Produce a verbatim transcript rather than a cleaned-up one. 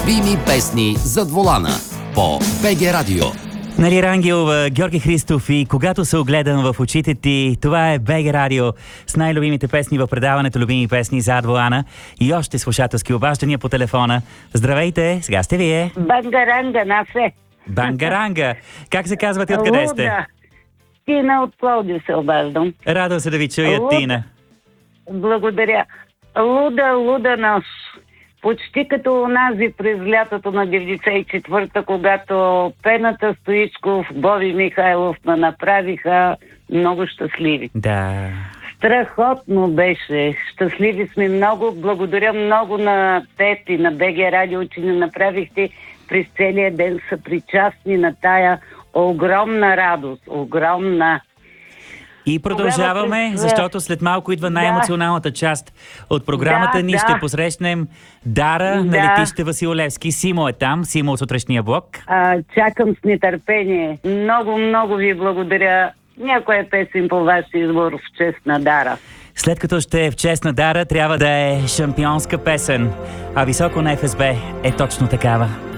любими песни зад волана по БГ Радио. Нали Рангелова, Георги Христов и когато се огледам в очите ти, това е БГ Радио с най-любимите песни в предаването Любими песни зад волана и още слушателски обаждания по телефона. Здравейте, сега сте вие. Бангаранга, насе. Бангаранга. Как се казвате, откъде сте? Луда. Тина от Пловдив се обаждам. Радвам се да ви чуя, Луда. Тина. Благодаря. Луда, луда нощ. Почти като онази през лятото на деветдесет и четвърта, когато Пената Стоичков, Боби Михайлов ме направиха много щастливи. Да. Страхотно беше. Щастливи сме много. Благодаря много на теб и на БГ Радио, че ни направихте през целия ден съпричастни на тая огромна радост. Огромна. И продължаваме, Тогава, защото след малко идва най-емоционалната част от програмата. Да, Ние да. ще посрещнем Дара Да. на летище Васил Левски. Симо е там, Симо от сутрешния блок. А, чакам с нетърпение. Много, много ви благодаря. Някоя песен по ваш избор в чест на Дара. След като ще е в чест на Дара, трябва да е шампионска песен. А Високо на ФСБ е точно такава.